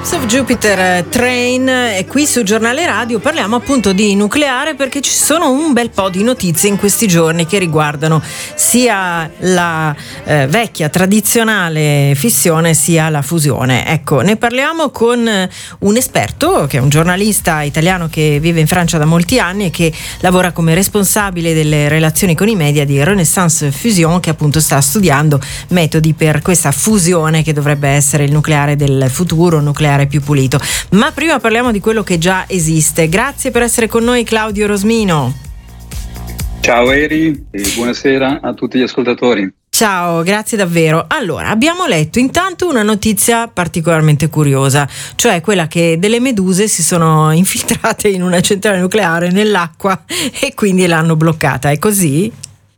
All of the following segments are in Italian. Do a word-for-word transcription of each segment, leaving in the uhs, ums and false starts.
Maps of Jupiter Train e qui su Giornale Radio parliamo appunto di nucleare perché ci sono un bel po' di notizie in questi giorni che riguardano sia la eh, vecchia tradizionale fissione sia la fusione. Ecco, ne parliamo con un esperto che è un giornalista italiano che vive in Francia da molti anni e che lavora come responsabile delle relazioni con i media di Renaissance Fusion, che appunto sta studiando metodi per questa fusione che dovrebbe essere il nucleare del futuro, un nucleare più pulito. Ma prima parliamo di quello che già esiste. Grazie per essere con noi, Claudio Rosmino. Ciao Eri e buonasera a tutti gli ascoltatori. Ciao, grazie davvero. Allora, abbiamo letto intanto una notizia particolarmente curiosa, cioè quella che delle meduse si sono infiltrate in una centrale nucleare nell'acqua e quindi l'hanno bloccata. È così?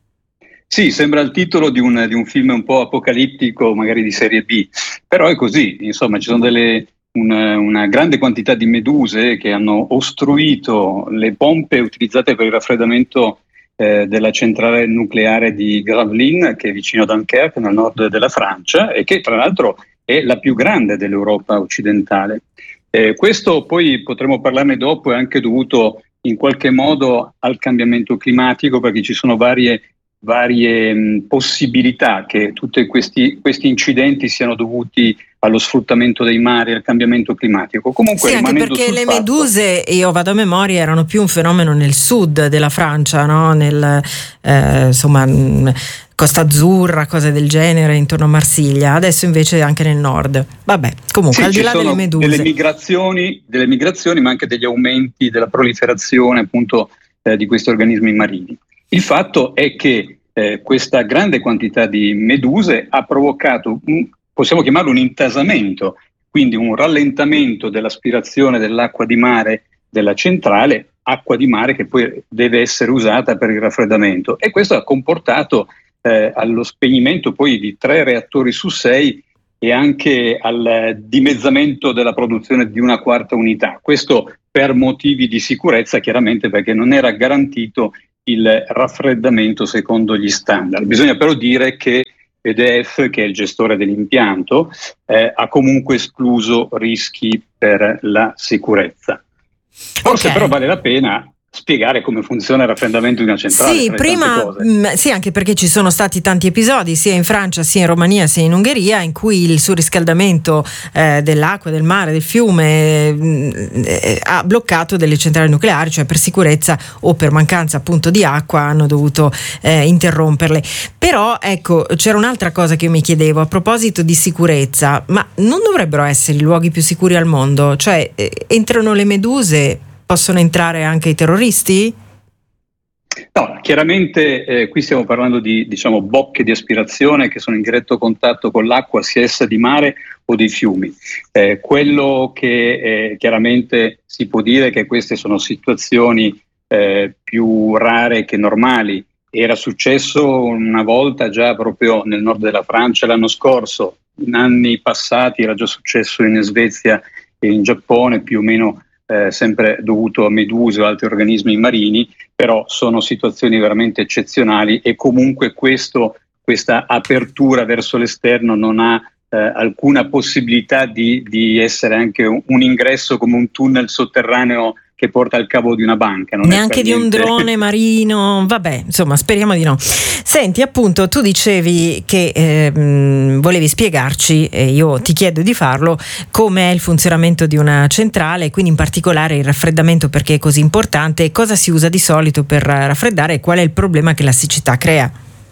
Sì, sembra il titolo di un, di un film un po' apocalittico, magari di serie B, però è così, insomma ci sono delle, una, una grande quantità di meduse che hanno ostruito le pompe utilizzate per il raffreddamento eh, della centrale nucleare di Gravelines, che è vicino a Dunkerque, nel nord della Francia, e che tra l'altro è la più grande dell'Europa occidentale. Eh, questo poi potremo parlarne dopo, è anche dovuto in qualche modo al cambiamento climatico, perché ci sono varie varie mh, possibilità che tutti questi, questi incidenti siano dovuti allo sfruttamento dei mari, al cambiamento climatico. Comunque, sì, anche perché le fatto, meduse, io vado a memoria, erano più un fenomeno nel sud della Francia, no? Nel eh, insomma mh, Costa Azzurra, cose del genere, intorno a Marsiglia. Adesso invece anche nel nord. Vabbè, comunque sì, al di là delle meduse, delle migrazioni, delle migrazioni, ma anche degli aumenti della proliferazione appunto eh, di questi organismi marini. Il fatto è che eh, questa grande quantità di meduse ha provocato, un, possiamo chiamarlo un intasamento, quindi un rallentamento dell'aspirazione dell'acqua di mare della centrale, acqua di mare che poi deve essere usata per il raffreddamento. E questo ha comportato eh, allo spegnimento poi di tre reattori su sei e anche al dimezzamento della produzione di una quarta unità. Questo per motivi di sicurezza, chiaramente, perché non era garantito il raffreddamento secondo gli standard. Bisogna però dire che E D F, che è il gestore dell'impianto, eh, ha comunque escluso rischi per la sicurezza. Forse okay. Però vale la pena spiegare come funziona il raffreddamento di una centrale. Sì, prima, mh, sì, anche perché ci sono stati tanti episodi sia in Francia, sia in Romania, sia in Ungheria, in cui il surriscaldamento eh, dell'acqua, del mare, del fiume mh, eh, ha bloccato delle centrali nucleari, cioè per sicurezza o per mancanza appunto di acqua hanno dovuto eh, interromperle. Però ecco, c'era un'altra cosa che io mi chiedevo a proposito di sicurezza, ma non dovrebbero essere i luoghi più sicuri al mondo? Cioè eh, entrano le meduse, possono entrare anche i terroristi? No, chiaramente eh, qui stiamo parlando di diciamo bocche di aspirazione che sono in diretto contatto con l'acqua, sia essa di mare o dei fiumi. Eh, quello che eh, chiaramente si può dire è che queste sono situazioni eh, più rare che normali. Era successo una volta già proprio nel nord della Francia l'anno scorso, in anni passati era già successo in Svezia e in Giappone, più o meno Eh, sempre dovuto a meduse o altri organismi marini, però sono situazioni veramente eccezionali e comunque questo, questa apertura verso l'esterno non ha eh, alcuna possibilità di, di essere anche un, un ingresso come un tunnel sotterraneo che porta al cavo di una banca. Non neanche di niente... un drone marino, vabbè, insomma, speriamo di no. Senti, appunto, tu dicevi che eh, mh, volevi spiegarci, e io ti chiedo di farlo, com'è il funzionamento di una centrale, quindi in particolare il raffreddamento, perché è così importante, cosa si usa di solito per raffreddare e qual è il problema che la siccità crea.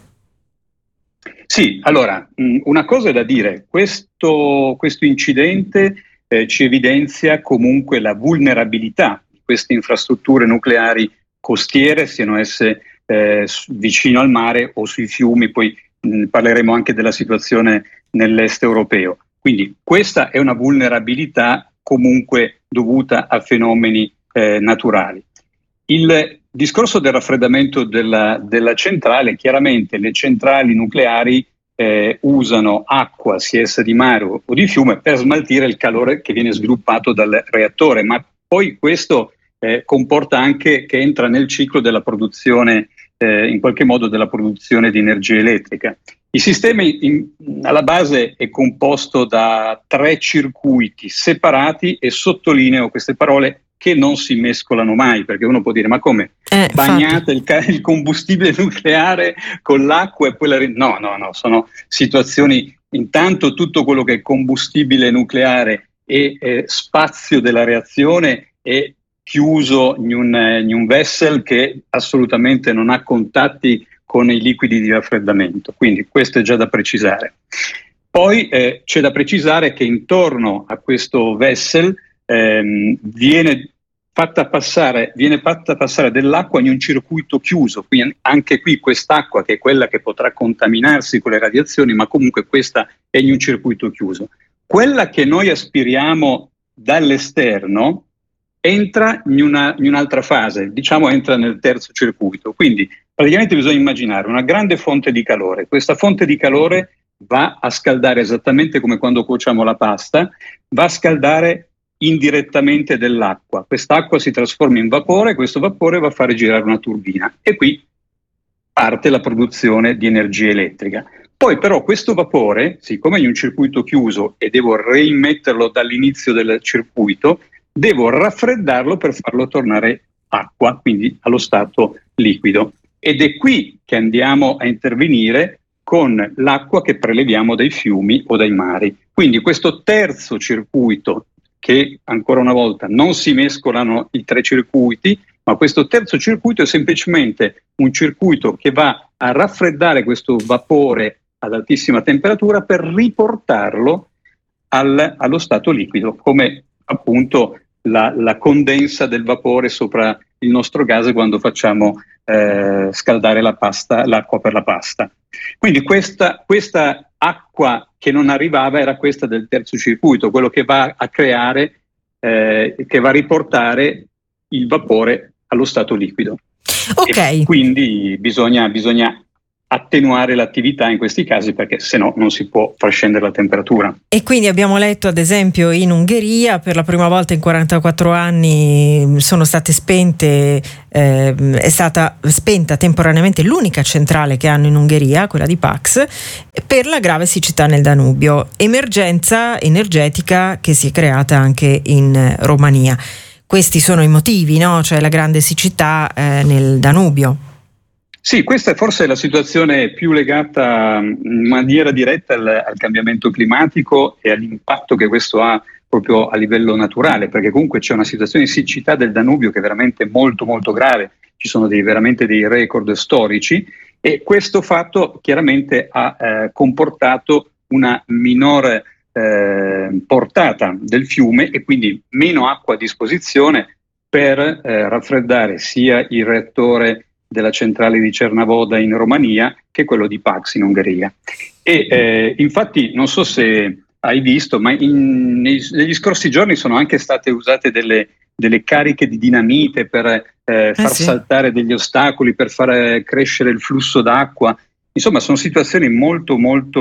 Sì, allora, mh, una cosa è da dire, questo, questo incidente eh, ci evidenzia comunque la vulnerabilità queste infrastrutture nucleari costiere, siano esse eh, vicino al mare o sui fiumi, poi mh, parleremo anche della situazione nell'est europeo. Quindi questa è una vulnerabilità comunque dovuta a fenomeni eh, naturali. Il discorso del raffreddamento della, della centrale, chiaramente le centrali nucleari eh, usano acqua, sia essa di mare o, o di fiume, per smaltire il calore che viene sviluppato dal reattore, ma poi questo Eh, comporta anche che entra nel ciclo della produzione eh, in qualche modo della produzione di energia elettrica. Il sistema in, alla base è composto da tre circuiti separati, e sottolineo queste parole, che non si mescolano mai, perché uno può dire: ma come? Eh, Bagnate il, il combustibile nucleare con l'acqua e poi la... No, no, no, sono situazioni... Intanto tutto quello che è combustibile nucleare e eh, spazio della reazione è chiuso in un, in un vessel che assolutamente non ha contatti con i liquidi di raffreddamento, quindi questo è già da precisare. Poi eh, c'è da precisare che intorno a questo vessel ehm, viene fatta passare, viene fatta passare dell'acqua in un circuito chiuso, quindi anche qui quest'acqua, che è quella che potrà contaminarsi con le radiazioni, ma comunque questa è in un circuito chiuso. Quella che noi aspiriamo dall'esterno entra in, una, in un'altra fase, diciamo entra nel terzo circuito, quindi praticamente bisogna immaginare una grande fonte di calore. Questa fonte di calore va a scaldare, esattamente come quando cuociamo la pasta, va a scaldare indirettamente dell'acqua. Quest'acqua si trasforma in vapore, questo vapore va a fare girare una turbina e qui parte la produzione di energia elettrica. Poi però questo vapore, siccome è in un circuito chiuso e devo reimmetterlo dall'inizio del circuito, devo raffreddarlo per farlo tornare acqua, quindi allo stato liquido. Ed è qui che andiamo a intervenire con l'acqua che preleviamo dai fiumi o dai mari. Quindi questo terzo circuito, che ancora una volta non si mescolano i tre circuiti, ma questo terzo circuito è semplicemente un circuito che va a raffreddare questo vapore ad altissima temperatura per riportarlo al, allo stato liquido, come appunto la, la condensa del vapore sopra il nostro gas quando facciamo eh, scaldare la pasta, l'acqua per la pasta. Quindi questa, questa acqua che non arrivava era questa del terzo circuito, quello che va a creare, eh, che va a riportare il vapore allo stato liquido. Ok. E quindi bisogna, bisogna attenuare l'attività in questi casi, perché se no non si può far scendere la temperatura. E quindi abbiamo letto ad esempio in Ungheria per la prima volta in quarantaquattro anni sono state spente, eh, è stata spenta temporaneamente l'unica centrale che hanno in Ungheria, quella di Pax, per la grave siccità nel Danubio, emergenza energetica che si è creata anche in Romania. Questi sono i motivi, no? Cioè la grande siccità eh, nel Danubio. Sì, questa è forse la situazione più legata in maniera diretta al, al cambiamento climatico e all'impatto che questo ha proprio a livello naturale, perché comunque c'è una situazione di siccità del Danubio che è veramente molto molto grave, ci sono dei, veramente dei record storici, e questo fatto chiaramente ha eh, comportato una minore eh, portata del fiume e quindi meno acqua a disposizione per eh, raffreddare sia il reattore della centrale di Cernavoda in Romania che quello di Pax in Ungheria. E eh, infatti non so se hai visto, ma in, nei, negli scorsi giorni sono anche state usate delle, delle cariche di dinamite per eh, far eh sì. saltare degli ostacoli, per far crescere il flusso d'acqua. Insomma, sono situazioni molto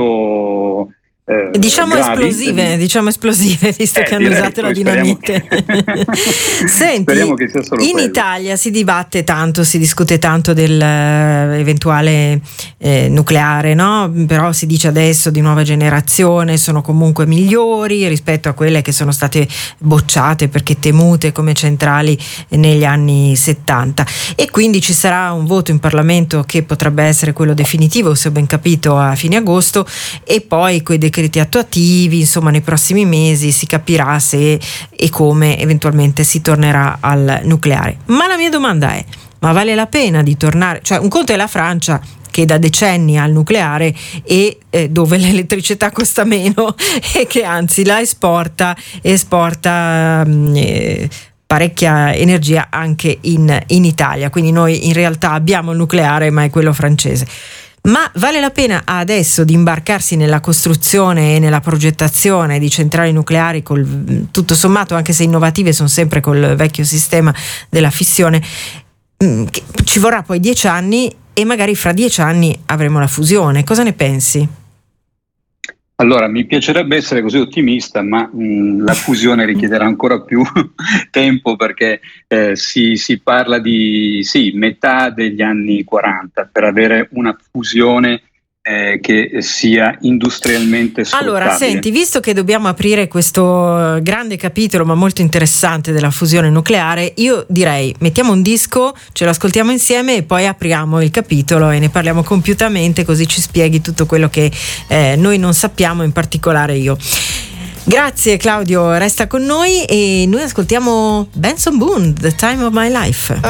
molto Eh, diciamo gravi. esplosive, diciamo esplosive, visto eh, che hanno direi, usato la speriamo dinamite. Che... Senti, speriamo che sia solo in quello. Italia si dibatte tanto, si discute tanto dell'eventuale eh, nucleare, no? Però si dice adesso di nuova generazione, sono comunque migliori rispetto a quelle che sono state bocciate perché temute come centrali negli anni settanta, e quindi ci sarà un voto in Parlamento che potrebbe essere quello definitivo, se ho ben capito, a fine agosto, e poi coi decreti attuativi, insomma nei prossimi mesi si capirà se e come eventualmente si tornerà al nucleare. Ma la mia domanda è: ma vale la pena di tornare? Cioè, un conto è la Francia che da decenni ha il nucleare e eh, dove l'elettricità costa meno e che anzi la esporta esporta eh, parecchia energia anche in, in Italia, quindi noi in realtà abbiamo il nucleare ma è quello francese. Ma vale la pena adesso di imbarcarsi nella costruzione e nella progettazione di centrali nucleari col, tutto sommato, anche se innovative, sono sempre col vecchio sistema della fissione? Ci vorrà poi dieci anni e magari fra dieci anni avremo la fusione. Cosa ne pensi? Allora, mi piacerebbe essere così ottimista, ma mh, la fusione richiederà ancora più tempo, perché eh, si, si parla di sì, metà degli anni quaranta per avere una fusione eh, che sia industrialmente sfruttabile. Allora, senti, visto che dobbiamo aprire questo grande capitolo, ma molto interessante, della fusione nucleare, io direi mettiamo un disco, ce lo ascoltiamo insieme e poi apriamo il capitolo e ne parliamo compiutamente, così ci spieghi tutto quello che eh, noi non sappiamo, in particolare io. Grazie Claudio, resta con noi e noi ascoltiamo Benson Boone, The Time of My Life.